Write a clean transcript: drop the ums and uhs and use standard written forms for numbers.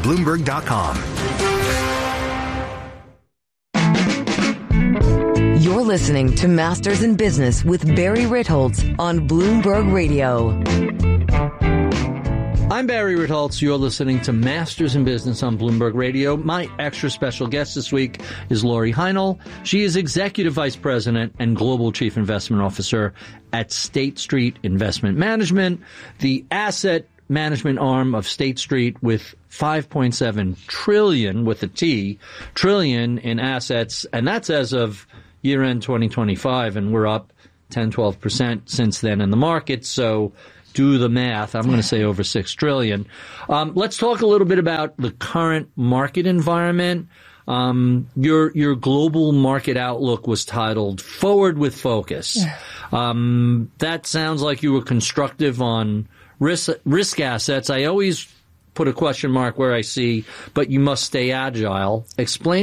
Bloomberg.com. You're listening to Masters in Business with Barry Ritholtz on Bloomberg Radio. I'm Barry Ritholtz. You're listening to Masters in Business on Bloomberg Radio. My extra special guest this week is Laurie Heinel. She is Executive Vice President and Global Chief Investment Officer at State Street Investment Management, the asset management arm of State Street with $5.7 trillion, with a T, trillion in assets. And that's as of year-end 2025, and we're up 10-12% since then in the market. So do the math. I'm going to say over $6 trillion. Let's talk a little bit about the current market environment. Your global market outlook was titled Forward with Focus. That sounds like you were constructive on risk assets. I always put a question mark where I see, but you must stay agile. Explain